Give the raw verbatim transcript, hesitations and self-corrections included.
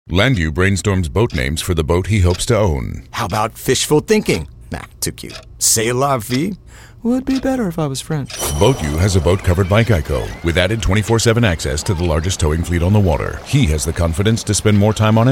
Landu brainstorms boat names for the boat he hopes to own. How about fishful thinking? Nah, too cute. C'est la vie? Would be better if I was French. BoatU has a boat covered by Geico with added twenty-four seven access to the largest towing fleet on the water. He has the confidence to spend more time on it